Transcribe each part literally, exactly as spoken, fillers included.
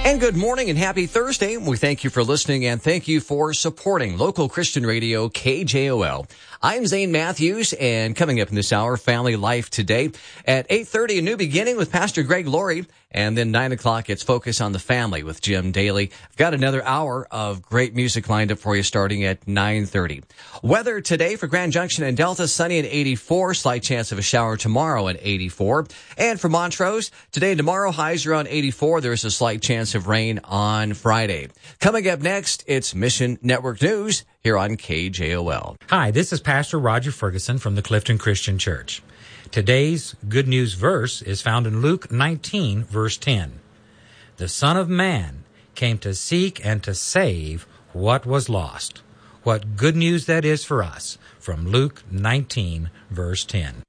And good morning and happy Thursday. We thank you for listening and thank you for supporting local Christian radio K J O L. I'm Zane Matthews, and coming up in this hour, Family Life Today. At eight thirty, a new beginning with Pastor Greg Laurie. And then nine o'clock, it's Focus on the Family with Jim Daly. I've got another hour of great music lined up for you starting at nine thirty. Weather today for Grand Junction and Delta, sunny at eighty-four. Slight chance of a shower tomorrow at eighty-four. And for Montrose, today and tomorrow, highs around eighty-four. There's a slight chance of rain on Friday. Coming up next, it's Mission Network News here on K J O L. Hi, this is Pastor Roger Ferguson from the Clifton Christian Church. Today's good news verse is found in Luke nineteen, verse ten. The Son of Man came to seek and to save what was lost. What good news that is for us, from Luke nineteen, verse ten.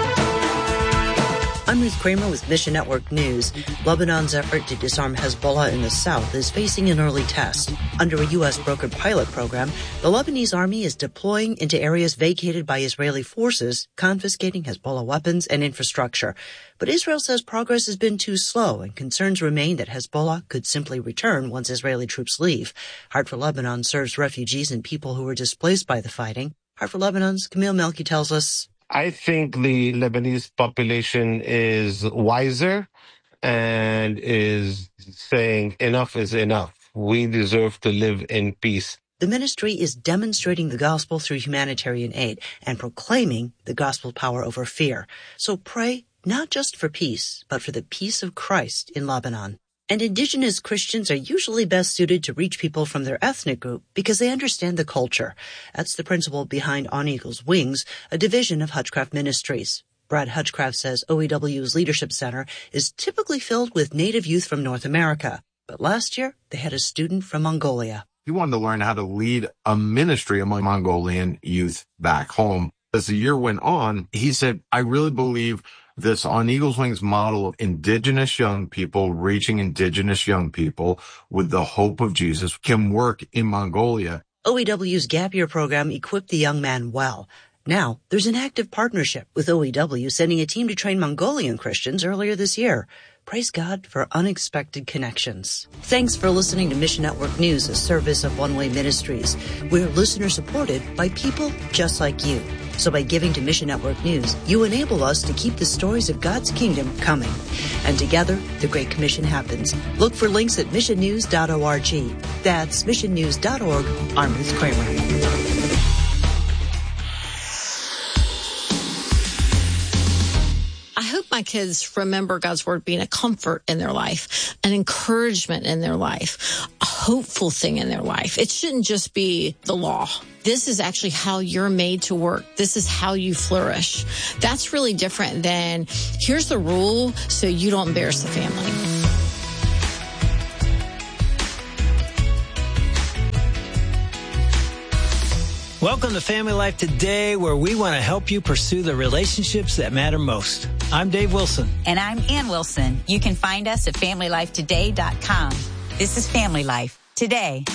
I'm Ruth Kramer with Mission Network News. Lebanon's effort to disarm Hezbollah in the south is facing an early test. Under a U S brokered pilot program, the Lebanese army is deploying into areas vacated by Israeli forces, confiscating Hezbollah weapons and infrastructure. But Israel says progress has been too slow, and concerns remain that Hezbollah could simply return once Israeli troops leave. Heart for Lebanon serves refugees and people who were displaced by the fighting. Heart for Lebanon's Camille Melki tells us, I think the Lebanese population is wiser and is saying enough is enough. We deserve to live in peace. The ministry is demonstrating the gospel through humanitarian aid and proclaiming the gospel's power over fear. So pray not just for peace, but for the peace of Christ in Lebanon. And indigenous Christians are usually best suited to reach people from their ethnic group because they understand the culture. That's the principle behind On Eagle's Wings, a division of Hutchcraft Ministries. Brad Hutchcraft says O E W's Leadership Center is typically filled with Native youth from North America. But last year, they had a student from Mongolia. He wanted to learn how to lead a ministry among Mongolian youth back home. As the year went on, he said, I really believe this On Eagle's Wings model of indigenous young people reaching indigenous young people with the hope of Jesus can work in Mongolia. O E W's Gap Year program equipped the young man well. Now, there's an active partnership with O E W sending a team to train Mongolian Christians earlier this year. Praise God for unexpected connections. Thanks for listening to Mission Network News, a service of One Way Ministries. We're listener-supported by people just like you. So by giving to Mission Network News, you enable us to keep the stories of God's kingdom coming. And together, the Great Commission happens. Look for links at mission news dot org. That's mission news dot org. I'm Ruth Kramer. I hope my kids remember God's word being a comfort in their life, an encouragement in their life, a hopeful thing in their life. It shouldn't just be the law. This is actually how you're made to work. This is how you flourish. That's really different than here's the rule so you don't embarrass the family. Welcome to Family Life Today, where we want to help you pursue the relationships that matter most. I'm Dave Wilson. And I'm Ann Wilson. You can find us at family life today dot com. This is Family Life Today.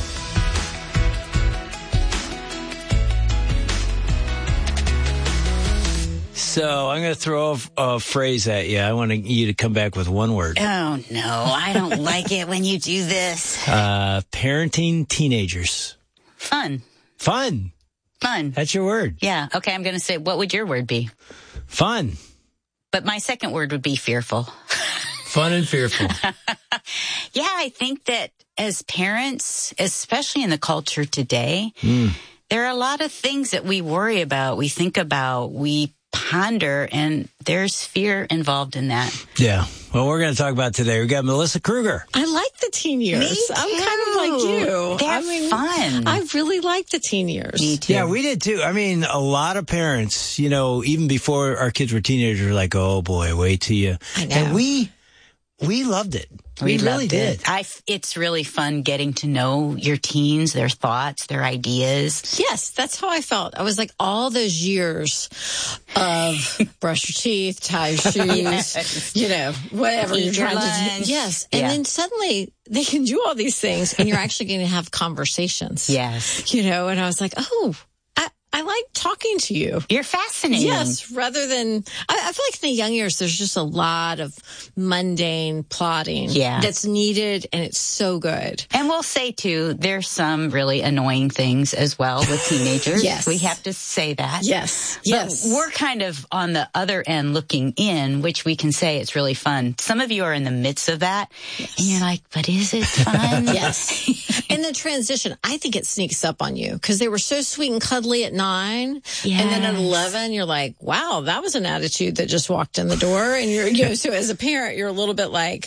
So I'm going to throw a, a phrase at you. I want to, you to come back with one word. Oh, no. I don't like it when you do this. Uh, parenting teenagers. Fun. Fun. Fun. That's your word. Yeah. Okay, I'm going to say, what would your word be? Fun. But my second word would be fearful. Fun and fearful. Yeah, I think that as parents, especially in the culture today, mm. there are a lot of things that we worry about, we think about, we ponder, and there's fear involved in that. Yeah. Well, we're going to talk about today. We got Melissa Kruger. I like the teen years. Me too. I'm kind of like you. They're I mean, fun. I really like the teen years. Me too. Yeah, we did too. I mean, a lot of parents, you know, even before our kids were teenagers, were like, oh boy, wait till you. I know. And we, we loved it. We, we really did. It. I, it's really fun getting to know your teens, their thoughts, their ideas. Yes, that's how I felt. I was like all those years of brush your teeth, tie your shoes, yes. you know, whatever Eat you're your trying lunch. to do. Yes. And yeah. then suddenly they can do all these things and you're actually going to have conversations. Yes. You know, and I was like, oh, I, I like talking to you. You're fascinating. Yes, rather than, I, I feel like in the young years, there's just a lot of mundane plotting yeah. that's needed, and it's so good. And we'll say, too, there's some really annoying things as well with teenagers. Yes. We have to say that. Yes. But yes. we're kind of on the other end looking in, which we can say it's really fun. Some of you are in the midst of that, yes. and you're like, but is it fun? Yes. And the transition, I think it sneaks up on you because they were so sweet and cuddly at nine. Yes. And then at eleven, you're like, wow, that was an attitude that just walked in the door. And you're, you know, so as a parent, you're a little bit like,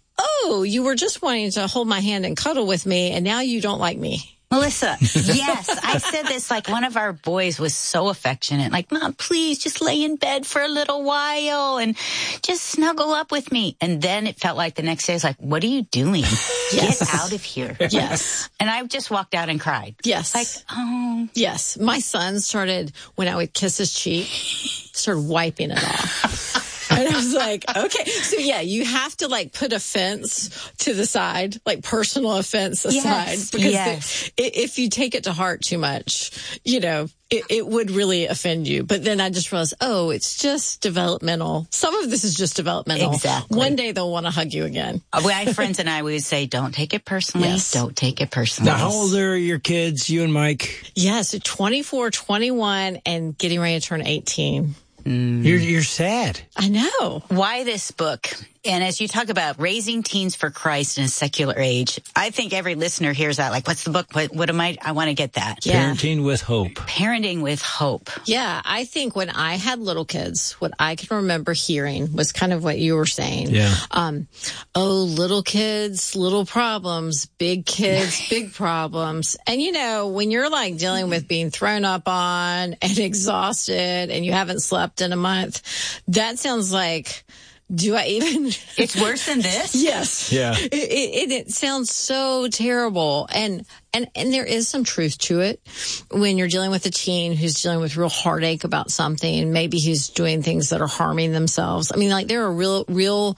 oh, you were just wanting to hold my hand and cuddle with me, and now you don't like me. Melissa, yes, I said this, like one of our boys was so affectionate, like, Mom, please just lay in bed for a little while and just snuggle up with me. And then it felt like the next day, I was like, what are you doing? Yes. Get out of here. Yes. And I just walked out and cried. Yes. Like, oh. Yes. My son started, when I would kiss his cheek, started wiping it off. And I was like, okay. So, yeah, you have to, like, put offense to the side, like personal offense aside. Yes, because yes. the, if you take it to heart too much, you know, it, it would really offend you. But then I just realized, oh, it's just developmental. Some of this is just developmental. Exactly. One day they'll want to hug you again. My friends and I would say, don't take it personally. Yes. Don't take it personally. Now, how old are your kids, you and Mike? Yeah, so twenty-four, twenty-one, and getting ready to turn eighteen. Mm. You're you're sad. I know. Why this book? And as you talk about raising teens for Christ in a secular age, I think every listener hears that. Like, what's the book? What, what am I? I want to get that. Yeah. Parenting with Hope. Parenting with Hope. Yeah. I think when I had little kids, what I can remember hearing was kind of what you were saying. Yeah. Um, oh, little kids, little problems, big kids, big problems. And you know, when you're like dealing with being thrown up on and exhausted and you haven't slept in a month, that sounds like, do I even? It's worse than this? Yes. Yeah. It, it, it sounds so terrible. And, and, and there is some truth to it when you're dealing with a teen who's dealing with real heartache about something. Maybe he's doing things that are harming themselves. I mean, like there are real, real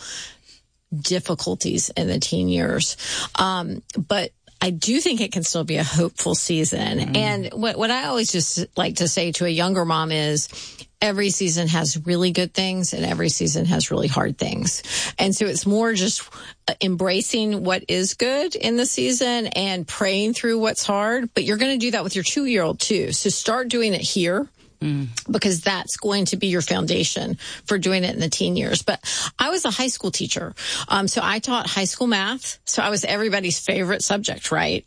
difficulties in the teen years. Um, but I do think it can still be a hopeful season. Mm. And what, what I always just like to say to a younger mom is, every season has really good things and every season has really hard things. And so it's more just embracing what is good in the season and praying through what's hard. But you're going to do that with your two-year-old too. So start doing it here. Mm. Because that's going to be your foundation for doing it in the teen years. But I was a high school teacher. Um, so I taught high school math. So I was everybody's favorite subject, right?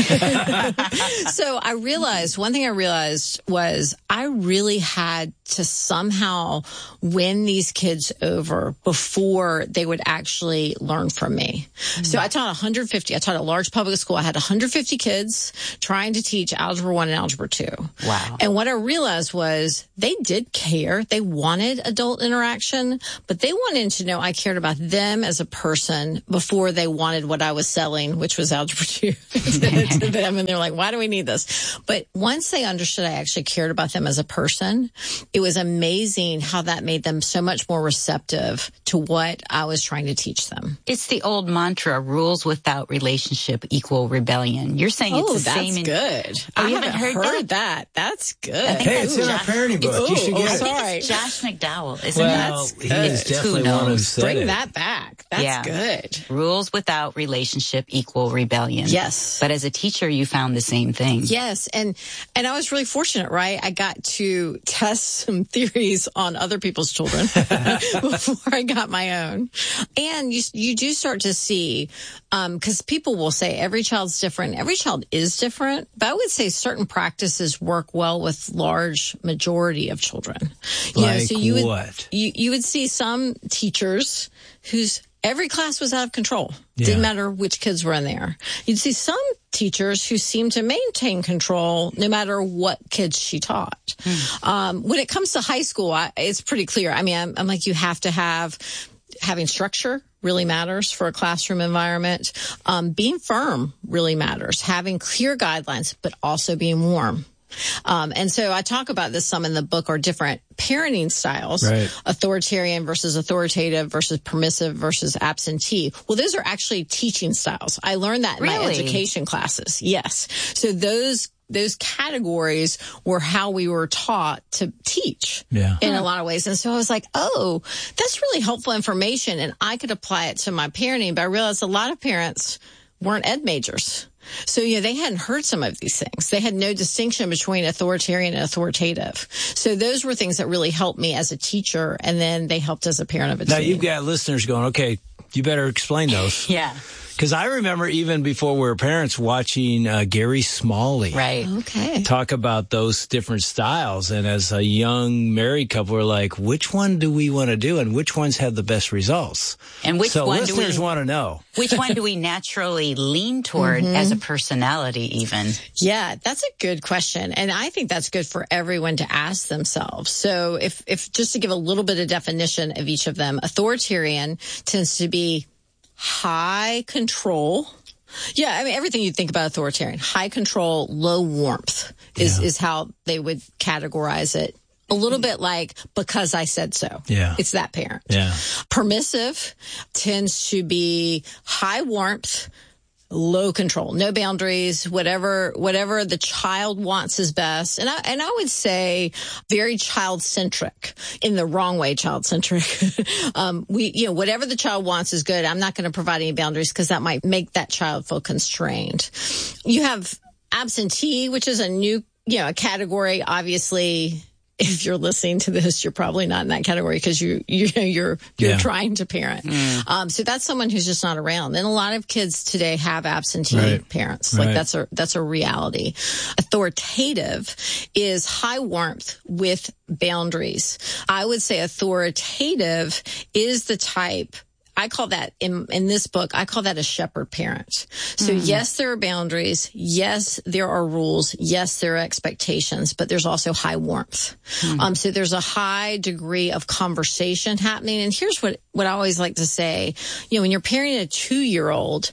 So I realized, one thing I realized was I really had to somehow win these kids over before they would actually learn from me. Mm. So I taught one hundred fifty. I taught a large public school. I had one hundred fifty kids trying to teach Algebra one and Algebra two. Wow. And what I realized was they did care. They wanted adult interaction, but they wanted to know I cared about them as a person before they wanted what I was selling, which was Algebra two to, to them. And they're like, why do we need this? But once they understood I actually cared about them as a person, it was amazing how that made them so much more receptive to what I was trying to teach them. It's the old mantra, rules without relationship equal rebellion. You're saying oh, it's the that's same. In- good. Oh, I you haven't haven't heard, heard that. that. That's good. Hey, it's in our parenting book. Ooh, You should oh, get it. sorry. I think it's Josh McDowell, isn't Well, it? he is definitely Who one who knows? said Bring it. that back. That's Yeah. good. Rules without relationship equal rebellion. Yes. But as a teacher, you found the same thing. Yes. And, and I was really fortunate, right? I got to test some theories on other people's children before I got my own. And you, you do start to see, um, cause people will say every child's different. Every child is different, but I would say certain practices work well with large majority of children. You like know, so you what? Would, you, you would see some teachers whose every class was out of control. Yeah. Didn't matter which kids were in there. You'd see some teachers who seemed to maintain control no matter what kids she taught. Mm. Um, when it comes to high school, I, it's pretty clear. I mean, I'm, I'm like, you have to have, having structure really matters for a classroom environment. Um, being firm really matters. Having clear guidelines, but also being warm. Um, and so I talk about this some in the book, are different parenting styles, right. Authoritarian versus authoritative versus permissive versus absentee. Well, those are actually teaching styles. I learned that in Really? my education classes. Yes. So those those categories were how we were taught to teach yeah. in a lot of ways. And so I was like, oh, that's really helpful information. And I could apply it to my parenting, but I realized a lot of parents weren't ed majors. So, you know, they hadn't heard some of these things. They had no distinction between authoritarian and authoritative. So those were things that really helped me as a teacher. And then they helped as a parent of a now, teen. Now, you've got listeners going, okay, you better explain those. Yeah. Because I remember even before we were parents watching uh, Gary Smalley. Right. Okay. Talk about those different styles. And as a young married couple, we're like, which one do we want to do and which ones have the best results? And which so one listeners do we, want to know. Which one do we naturally lean toward mm-hmm. as a personality even? Yeah, that's a good question. And I think that's good for everyone to ask themselves. So if, if just to give a little bit of definition of each of them, authoritarian tends to be high control. Yeah, I mean, everything you think about authoritarian. High control, low warmth is, yeah. is how they would categorize it. A little bit like, because I said so. Yeah. It's that parent. Yeah. Permissive tends to be high warmth, low control, no boundaries, whatever, whatever the child wants is best. And I, and I would say very child centric in the wrong way, child centric. um, we, you know, whatever the child wants is good. I'm not going to provide any boundaries because that might make that child feel constrained. You have absentee, which is a new, you know, a category, obviously. If you're listening to this, you're probably not in that category because you, you know, you're, you're yeah. trying to parent. Mm. Um, so that's someone who's just not around. And a lot of kids today have absentee right. parents. Right. Like that's a, that's a reality. Authoritative is high warmth with boundaries. I would say authoritative is the type, I call that in, in this book, I call that a shepherd parent. So mm. yes, there are boundaries. Yes, there are rules. Yes, there are expectations, but there's also high warmth. Mm. Um, so there's a high degree of conversation happening. And here's what, what I always like to say, you know, when you're parenting a two-year-old,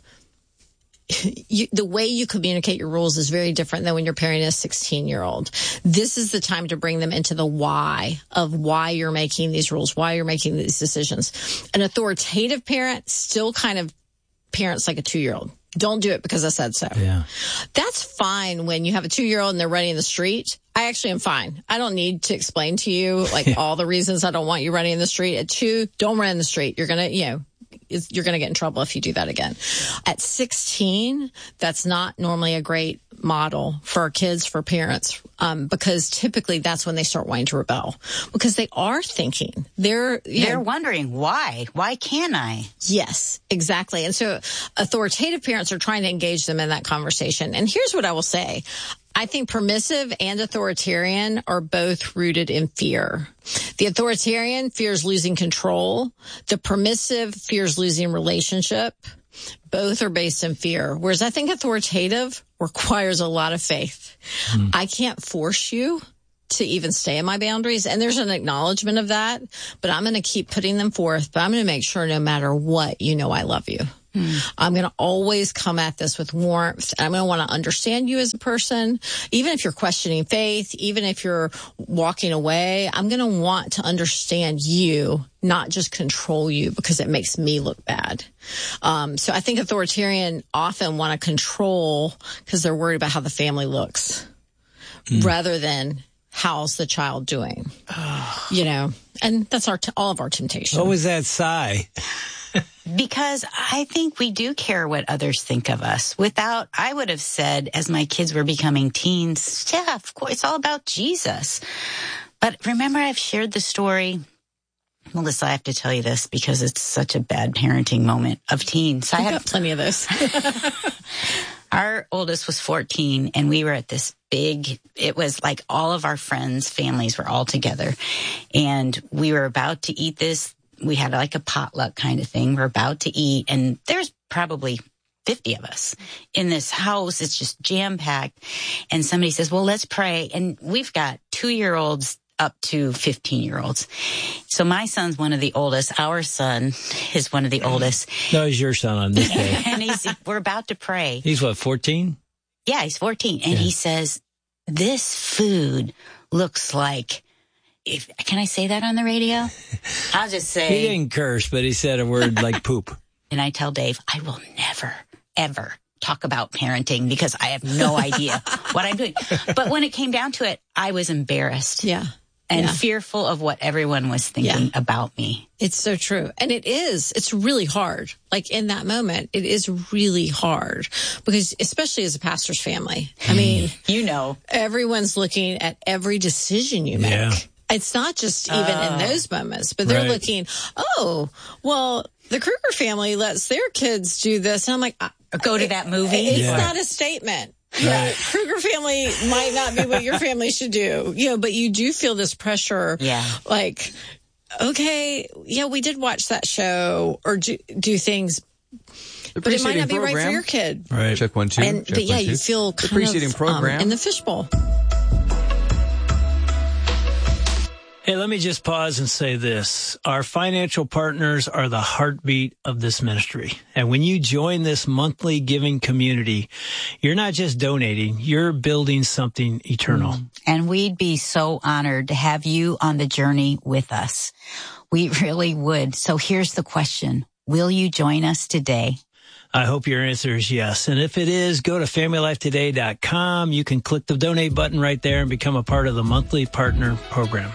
You, the way you communicate your rules is very different than when you're parenting a sixteen-year-old. This is the time to bring them into the why of why you're making these rules, why you're making these decisions. An authoritative parent still kind of parents like a two-year-old. Don't do it because I said so. Yeah. That's fine when you have a two-year-old and they're running in the street. I actually am fine. I don't need to explain to you like all the reasons I don't want you running in the street. At two, don't run in the street. You're going to, you know, Is, you're going to get in trouble if you do that again. At sixteen, that's not normally a great model for our kids, for parents, um, because typically that's when they start wanting to rebel because they are thinking. They're they're know, wondering why. Why can't I? Yes, exactly. And so authoritative parents are trying to engage them in that conversation. And here's what I will say. I think permissive and authoritarian are both rooted in fear. The authoritarian fears losing control. The permissive fears losing relationship. Both are based in fear. Whereas I think authoritative requires a lot of faith. Mm. I can't force you to even stay in my boundaries. And there's an acknowledgement of that, but I'm going to keep putting them forth. But I'm going to make sure no matter what, you know, I love you. Hmm. I'm going to always come at this with warmth. I'm going to want to understand you as a person. Even if you're questioning faith, even if you're walking away, I'm going to want to understand you, not just control you because it makes me look bad. Um, so I think authoritarian often want to control because they're worried about how the family looks hmm. rather than how's the child doing, you know, and that's our, t- all of our temptation. What was that sigh? Because I think we do care what others think of us. Without, I would have said, as my kids were becoming teens, yeah, of course, it's all about Jesus. But remember, I've shared the story. Melissa, I have to tell you this because it's such a bad parenting moment of teens. I had plenty of this. Our oldest was fourteen, and we were at this big, it was like all of our friends' families were all together. And we were about to eat this. We had like a potluck kind of thing. We're about to eat, and there's probably fifty of us in this house. It's just jam-packed. And somebody says, well, let's pray. And we've got two-year-olds up to fifteen-year-olds. So my son's one of the oldest. Our son is one of the oldest. No, he's your son on this day. And he's, we're about to pray. He's what, fourteen? Yeah, he's fourteen. And yeah. He says, this food looks like, if, can I say that on the radio? I'll just say. He didn't curse, but he said a word like poop. And I tell Dave, I will never, ever talk about parenting because I have no idea what I'm doing. But when it came down to it, I was embarrassed. Yeah. And yeah. fearful of what everyone was thinking yeah. about me. It's so true. And it is. It's really hard. Like in that moment, it is really hard because especially as a pastor's family, I mean, you know, everyone's looking at every decision you make. Yeah. It's not just even uh, in those moments, but they're right. looking, oh, well, the Kruger family lets their kids do this. And I'm like, go to that movie. It's yeah. not a statement. Yeah, right. Kruger family might not be what your family should do. You know, but you do feel this pressure. Yeah. Like, okay, yeah, we did watch that show or do, do things, but it might not be program. right for your kid. Right. Check one, two. And, Check but yeah, one, two. you feel kind Appreciating of program. Um, in the fishbowl. Hey, let me just pause and say this. Our financial partners are the heartbeat of this ministry. And when you join this monthly giving community, you're not just donating, you're building something eternal. And we'd be so honored to have you on the journey with us. We really would. So here's the question. Will you join us today? I hope your answer is yes. And if it is, go to family life today dot com. You can click the donate button right there and become a part of the monthly partner program.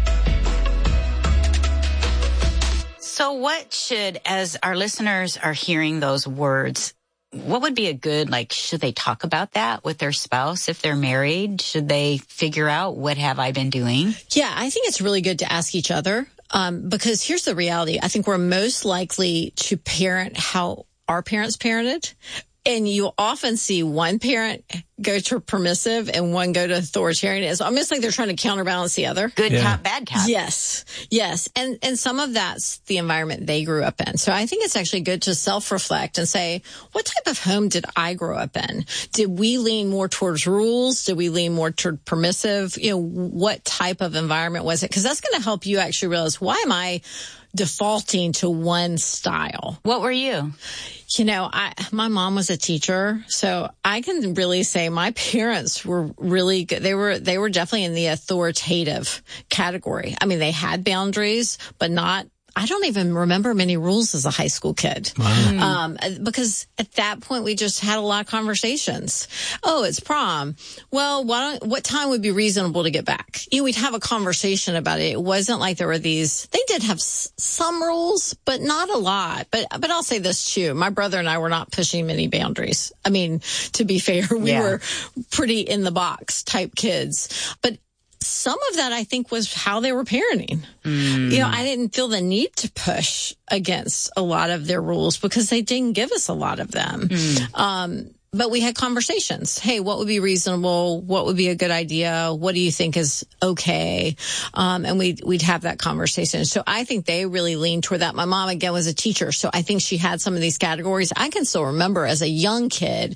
So what should, as our listeners are hearing those words, what would be a good, like, should they talk about that with their spouse if they're married? Should they figure out what have I been doing? Yeah, I think it's really good to ask each other um, because here's the reality. I think we're most likely to parent how our parents parented. And you often see one parent go to permissive and one go to authoritarian. It's almost like they're trying to counterbalance the other. Good yeah. cop, bad cop. Yes. Yes. And, and some of that's the environment they grew up in. So I think it's actually good to self-reflect and say, what type of home did I grow up in? Did we lean more towards rules? Did we lean more toward permissive? You know, what type of environment was it? Because that's going to help you actually realize, why am I defaulting to one style? What were you? You know, I, my mom was a teacher, so I can really say my parents were really good. They were, they were definitely in the authoritative category. I mean, they had boundaries, but not, I don't even remember many rules as a high school kid. Wow. Um, because at that point we just had a lot of conversations. Oh, it's prom. Well, why don't, what time would be reasonable to get back? You know, we'd have a conversation about it. It wasn't like there were these, they did have s- some rules, but not a lot. But, but I'll say this too. My brother and I were not pushing many boundaries. I mean, to be fair, we yeah. were pretty in the box type kids, but some of that, I think, was how they were parenting. Mm. You know, I didn't feel the need to push against a lot of their rules because they didn't give us a lot of them. Mm. Um, but we had conversations. Hey, what would be reasonable? What would be a good idea? What do you think is okay? Um, and we'd, we'd have that conversation. So I think they really leaned toward that. My mom, again, was a teacher. So I think she had some of these categories. I can still remember as a young kid,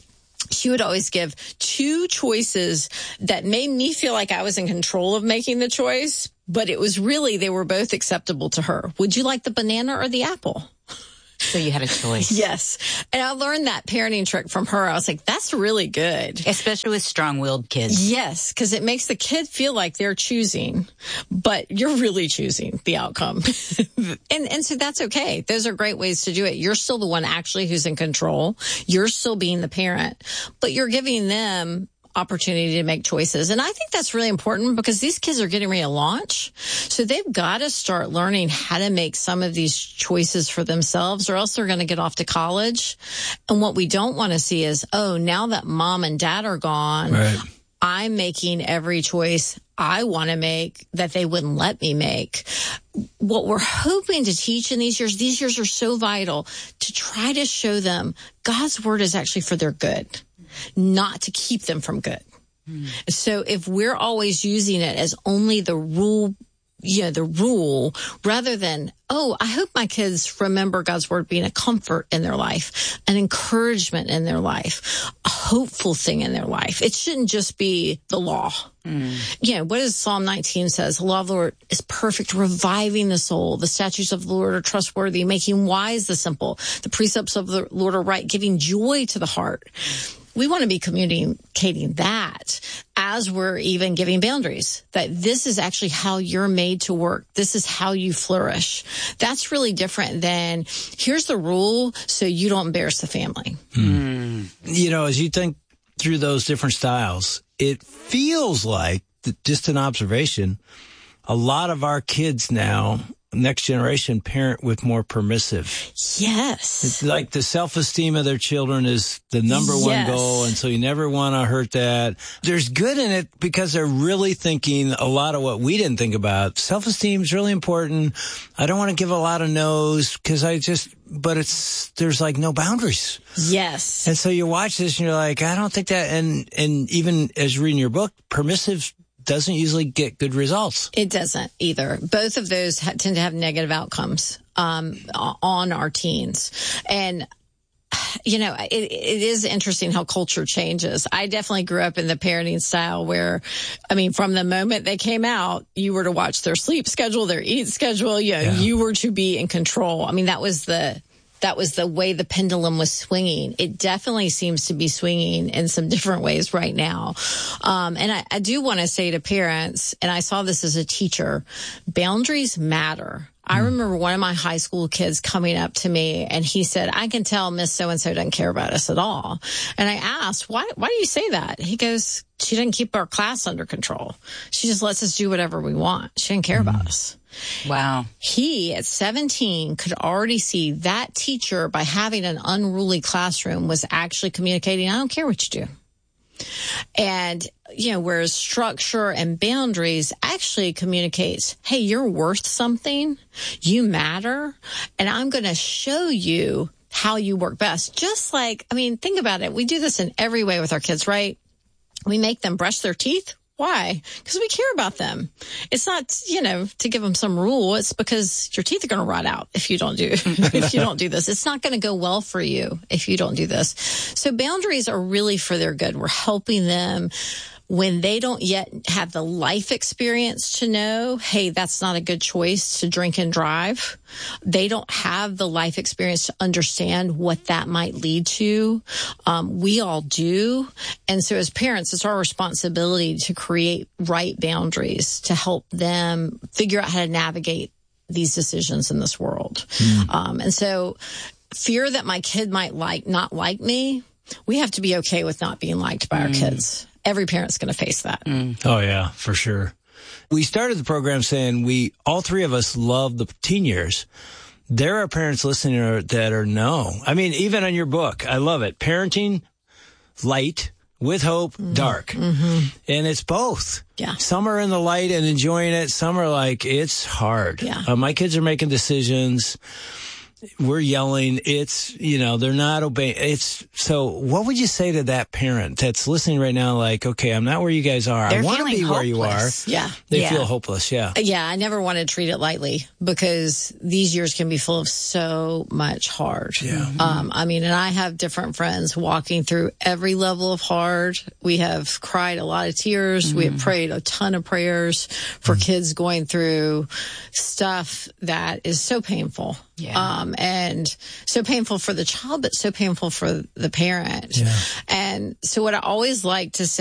she would always give two choices that made me feel like I was in control of making the choice, but it was really, they were both acceptable to her. Would you like the banana or the apple? So you had a choice. Yes. And I learned that parenting trick from her. I was like, that's really good. Especially with strong-willed kids. Yes, because it makes the kid feel like they're choosing, but you're really choosing the outcome. and and so that's okay. Those are great ways to do it. You're still the one actually who's in control. You're still being the parent, but you're giving them opportunity to make choices. And I think that's really important because these kids are getting ready to launch. So they've got to start learning how to make some of these choices for themselves, or else they're going to get off to college. And what we don't want to see is, oh, now that mom and dad are gone, right, I'm making every choice I want to make that they wouldn't let me make. What we're hoping to teach in these years, these years are so vital to try to show them God's word is actually for their good, not to keep them from good. Mm. So if we're always using it as only the rule, you know, the rule, rather than, oh, I hope my kids remember God's word being a comfort in their life, an encouragement in their life, a hopeful thing in their life. It shouldn't just be the law. Mm. You know, what does Psalm nineteen says? The law of the Lord is perfect, reviving the soul. The statutes of the Lord are trustworthy, making wise the simple. The precepts of the Lord are right, giving joy to the heart. we want to be communicating that as we're even giving boundaries, that this is actually how you're made to work. This is how you flourish. That's really different than here's the rule so you don't embarrass the family. Mm. You know, as you think through those different styles, it feels like, just an observation, a lot of our kids now, next generation, parent with more permissive. Yes. It's like the self-esteem of their children is the number one Yes. goal, and so you never want to hurt that. There's good in it because they're really thinking a lot of what we didn't think about. Self-esteem is really important. I don't want to give a lot of no's because I just, but it's, there's like no boundaries. Yes. And so you watch this and you're like, I don't think that, and, and even as reading your book, permissive doesn't usually get good results. It doesn't either. Both of those ha- tend to have negative outcomes um, on our teens. And, you know, it, it is interesting how culture changes. I definitely grew up in the parenting style where, I mean, from the moment they came out, you were to watch their sleep schedule, their eat schedule. You know, Yeah. you were to be in control. I mean, that was the... That was the way the pendulum was swinging. It definitely seems to be swinging in some different ways right now. Um, and I, I do want to say to parents, and I saw this as a teacher, boundaries matter. I remember one of my high school kids coming up to me and he said, I can tell Miss So-and-so doesn't care about us at all. And I asked, why, why do you say that? He goes, she didn't keep our class under control. She just lets us do whatever we want. She didn't care mm. about us. Wow. He, at seventeen, could already see that teacher, by having an unruly classroom, was actually communicating, I don't care what you do. And, you know, whereas structure and boundaries actually communicates, hey, you're worth something, you matter, and I'm going to show you how you work best. Just like, I mean, think about it. We do this in every way with our kids, right? We make them brush their teeth. Why? Because we care about them. It's not, you know, to give them some rule. It's because your teeth are going to rot out if you don't do, if you don't do this. It's not going to go well for you if you don't do this. So boundaries are really for their good. We're helping them when they don't yet have the life experience to know, hey, that's not a good choice to drink and drive. They don't have the life experience to understand what that might lead to. Um, we all do. And so as parents, it's our responsibility to create right boundaries to help them figure out how to navigate these decisions in this world. Mm. Um, and so fear that my kid might like, not like me, we have to be okay with not being liked by mm. our kids. Every parent's going to face that. Mm. Oh, yeah, for sure. We started the program saying we, all three of us love the teen years. There are parents listening that are no. I mean, even on your book, I love it. Parenting, light, with hope, mm-hmm. dark. Mm-hmm. And it's both. Yeah. Some are in the light and enjoying it. Some are like, it's hard. Yeah. Uh, my kids are making decisions. We're yelling. It's, you know, they're not obeying. It's, so what would you say to that parent that's listening right now? Like, okay, I'm not where you guys are. They're I want to be hopeless. where you are. Yeah. They yeah. feel hopeless. Yeah. Yeah. I never want to treat it lightly because these years can be full of so much hard. Yeah. Um, I mean, and I have different friends walking through every level of hard. We have cried a lot of tears. Mm-hmm. We have prayed a ton of prayers for mm-hmm. kids going through stuff that is so painful. Yeah. Um, and so painful for the child, but so painful for the parent. Yeah. And so what I always like to say